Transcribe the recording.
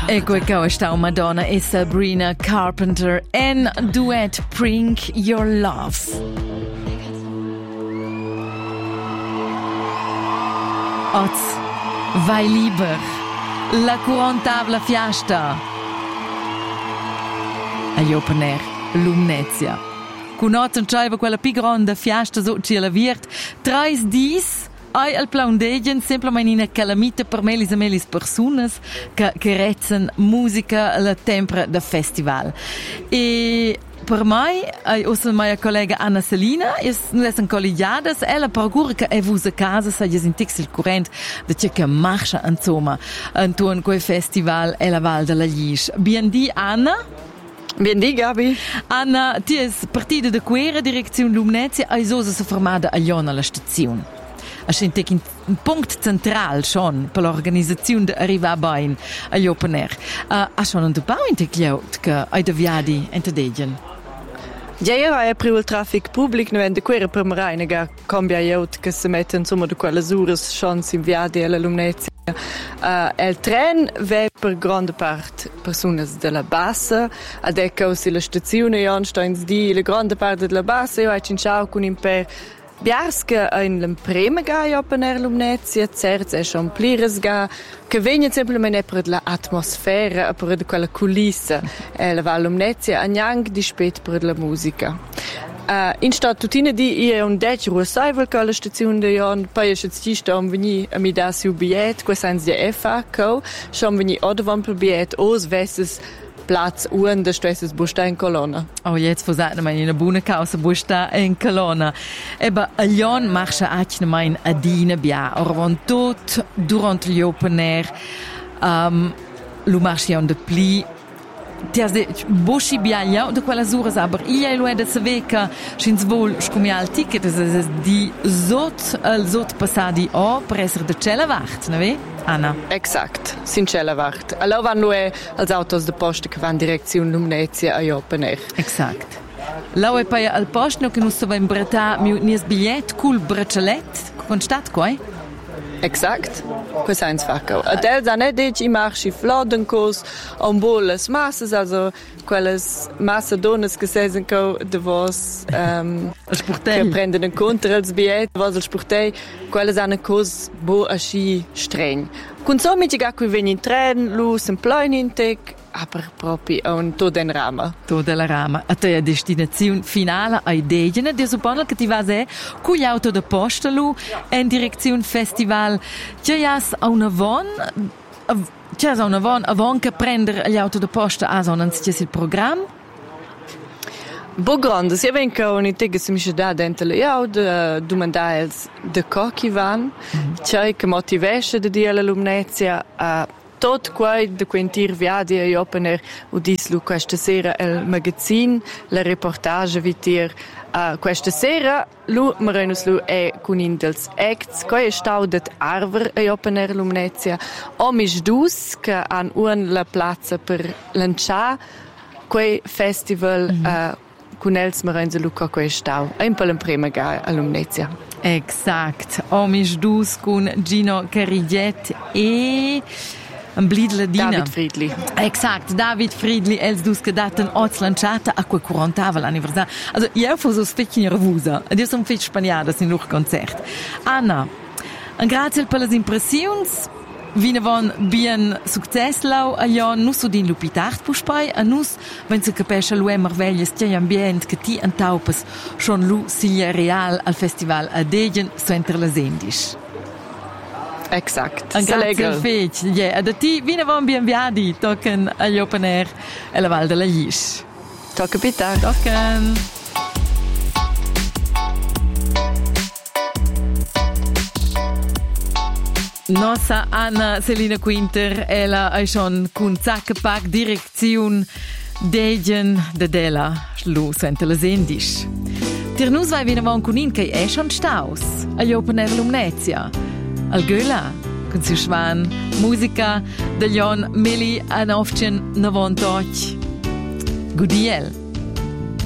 E questa è Madonna e Sabrina Carpenter en duet Bring Your Love. Oz, vai liber, la corontabla fiasta. A open air, Lumnezia. Con Oz c'aveva quella più grande fiasta so ci la virt, 3 dies. Ai al plaundegen semplicemente in una calamita per melis e melis personas che rezzano musica alla tempra del festival. E per me, also mia collega Anna Selina, noi siamo collegiadas, ella procura che è vusa casa, se è in tixil current, da ciò che marcia insomma, intorno a quel festival e la Val della Lis. Bienvenue Anna. Bienvenue Gabi. Anna, tu sei partita da quera direzione Lumnezia e sono formata a Lione alla stazione. È un punto centrale schon per l'organizzazione di arrivare bene agli open air. Ha schon un debau integliato che hai deviati entedegen? Ja, è per il traffico pubblico, non è quella per me che cambia aiuto che si mette insomma di quelle ore schon si inviati alla Lumnezia. Il tren va per grande parte persone della bassa, ad ecco se la stazione io sto in di la grande parte della bassa, io ho cinciao con un per Biarska in l'emprema ga open air Lumnezia, certs è schon plires ga, che vengono semplicemente per l'atmosfera, per quella culissa, la Val Lumnezia, e neanche di spet per la musica. In stato tutina di io un dec russaivel con la stazione di Jon, poi è stato veni a mi da su biet, questo è di FACO, schon veni odvan per biet, os vesses Platz und der stresses Busta in Colonna. Oh, jetzt versagt man in einer buona causa Busta in Colonna. Eba, a Lyon marcha anche mein adina bia. Orvon tot durant gli open air. Lu marcha on de pli. Tias de Buschi bia de quella suras aber io lo è da saveca schins vol scumial ticket es di zot passadi o per essere de cella wacht, ne ve? Anna. Exakt, sin cella wacht. Allora vanno als autos de posta che van direzione Lumnezia a open air. Exakt. Lau è poi al posto che non stava in bretta nies bigliet col braccialet con stat qua. Exakt, questo è un facco. Adel da ne dici marci flodenkos, bolles massas, also quelles massa donnes che sesen co de vos che prendono in conto els biet, vos el sportei, quelles hanno cos bo a sci streng. Con so mi ga qui veni in tren, lu sem plein intec, aber proprio un to den rama. To della rama. A te destinazione finale ai degene, di suppone che ti va se con gli auto da posta lu in direzione festival. C'è a una von avon che prendere gli auto da posta a so non c'è il programma. Bo grande, se venga un intega se mi c'è da dentro le auto, domandare de cochi van, c'è che motivesce di dire alla Lumnezia a tot quai de quentir viadi a open air udislu questa sera il magazine, la reportage vitir questa sera lu marenus lu è con in dels acts quai è staudet arver a open air Lumnezia omis dus che han la plaza per lanciare quei festival con els marenus lu quai stau ein pel prima ga a Lumnezia. Exact. Omis dus con Gino Cariget e un blidladina. David Friedli. Exact, David Friedli, els dus che daten oz lanciata a quel 40 l'anniversario. Also, io fo so specchio nervosa, ed io sono fetch spagnadas in lur concert. Anna, grazie per le impressioni. Vine von bien succes lau a Jon, nus so din lupitart puspai, a nus, wenn se capesce l'ue marveglies tiei ambient che ti antaupas schon lu siglia real al festival a Degen so enter les endis. Exakt. Grazie al fetch. Ja, da ti vine von bien viadi, tocken agli open air e la Val della Lis. Tocca pitar. Tocken. Nossa Anna Selina Quinter, ella è schon con Zackepack direzione Degen de Della, lu sente le sendis. Tirnus vai vina von con in che è schon staus, agli open air Lumnezia. Al Göla, con si schwan, musica de Jon Meli an 1998. Gudiel.